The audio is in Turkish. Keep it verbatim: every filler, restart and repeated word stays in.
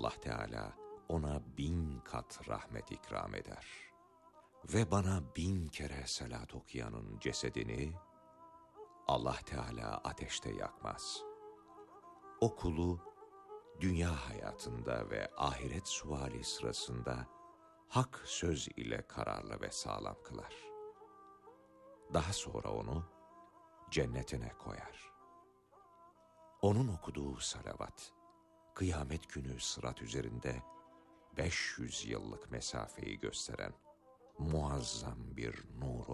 Allah Teala ona bin kat rahmet ikram eder. Ve bana bin kere salat okuyanın cesedini Allah Teala ateşte yakmaz. O kulu dünya hayatında ve ahiret suali sırasında hak söz ile kararlı ve sağlam kılar. Daha sonra onu cennetine koyar. Onun okuduğu salavat, kıyamet günü sırat üzerinde beş yüz yıllık mesafeyi gösteren muazzam bir nur